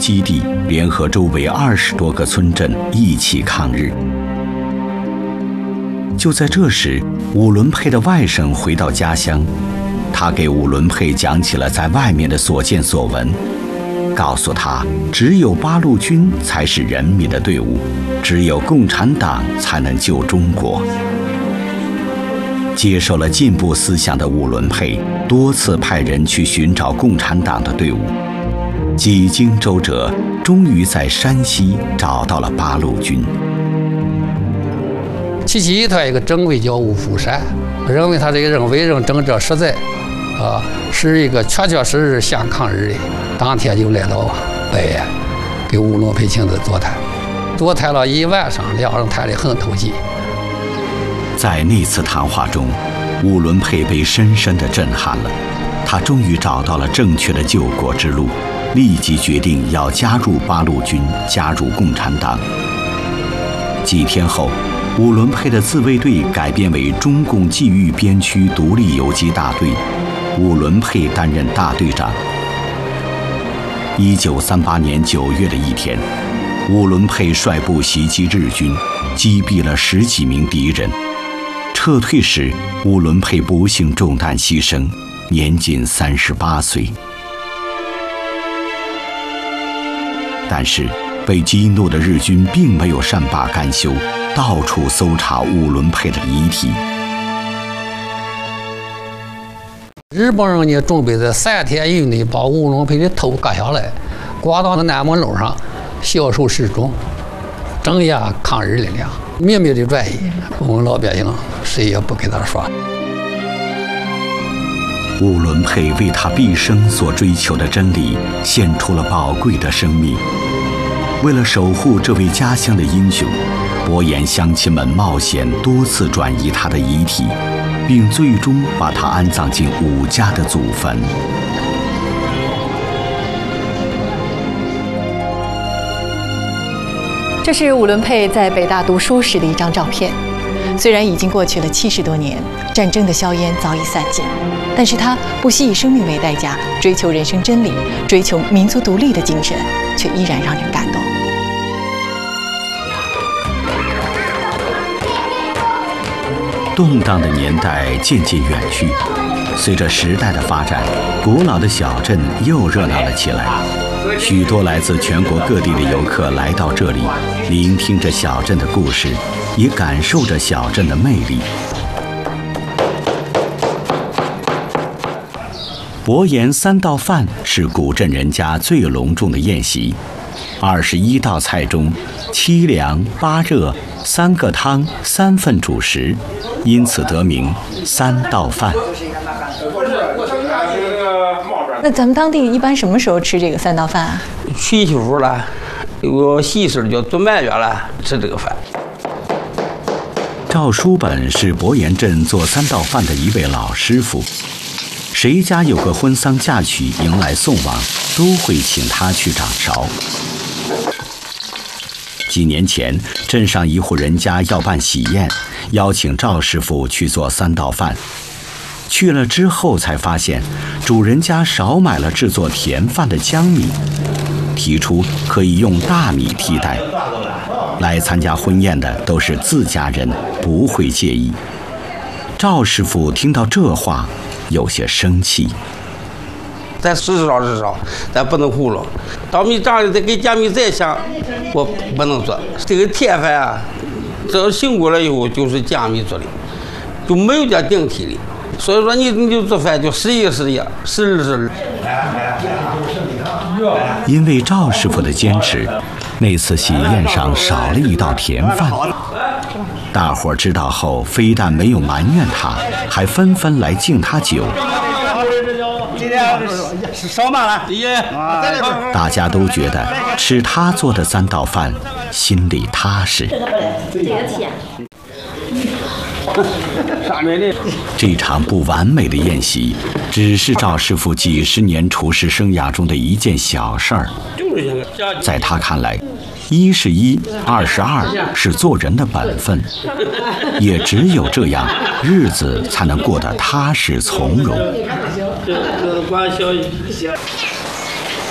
基地，联合周围20多个村镇一起抗日。就在这时，伍伦佩的外甥回到家乡，他给伍伦佩讲起了在外面的所见所闻，告诉他，只有八路军才是人民的队伍，只有共产党才能救中国。接受了进步思想的伍伦佩多次派人去寻找共产党的队伍，几经周折，终于在山西找到了八路军。 其其他一个政委叫吴福山，认为他这个人为人正直实在，是一个确确实实想抗日的。当天就来到北岳，给伍伦佩亲自座谈，座谈了一晚上，两人谈得很投机。 在那次谈话中，伍伦佩被深深地震撼了，他终于找到了正确的救国之路，立即决定要加入八路军，加入共产党。几天后，伍伦佩的自卫队改编为中共冀豫边区独立游击大队，伍伦佩担任大队长。1938年9月的一天，伍伦佩率部袭击日军，击毙了10几名敌人。撤退时，伍伦佩不幸中弹牺牲，年仅38岁。但是，被激怒的日军并没有善罢甘休，到处搜查伍伦佩的遗体。 日本人呢，准备在3天以内把伍伦佩的头割下来，挂到南门楼上，销售示众，镇压抗日力量，秘密的转移。我们老百姓谁也不跟他说。 伍伦佩为他毕生所追求的真理献出了宝贵的生命。为了守护这位家乡的英雄，伯颜乡亲们冒险多次转移他的遗体，并最终把他安葬进伍家的祖坟。 这是伍伦佩在北大读书时的一张照片。虽然已经过去了70多年，战争的硝烟早已散尽，但是他不惜以生命为代价，追求人生真理，追求民族独立的精神，却依然让人感动。 动荡的年代渐渐远去，随着时代的发展，古老的小镇又热闹了起来。许多来自全国各地的游客来到这里，聆听着小镇的故事，也感受着小镇的魅力。伯颜3道饭是古镇人家最隆重的宴席，21道菜中7凉8热3个汤3份主食，因此得名3道饭。 那咱们当地一般什么时候吃这个3道饭啊？ 春秋了，有西式叫做满月了，吃这个饭。 赵书本是伯颜镇做3道饭的一位老师傅，谁家有个婚丧嫁娶迎来送往，都会请他去掌勺。几年前，镇上一户人家要办喜宴，邀请赵师傅去做3道饭。去了之后才发现，主人家少买了制作甜饭的江米，提出可以用大米替代。来参加婚宴的都是自家人，不会介意。赵师傅听到这话，有些生气。 咱实烧，咱不能糊弄。当米炸的再给加米再香，我不能做。这个甜饭啊，只要醒过来以后就是加米做的，就没有点顶替的。所以说你就做饭就时一时日。 因为赵师傅的坚持，那次喜宴上少了一道甜饭。大伙知道后，非但没有埋怨他，还纷纷来敬他酒。 少嘛了， 大家都觉得吃他做的3道饭，心里踏实。 这个甜。 这场不完美的宴席，只是赵师傅几十年厨师生涯中的一件小事儿。在他看来，1是1，2是2，是做人的本分。也只有这样，日子才能过得踏实从容。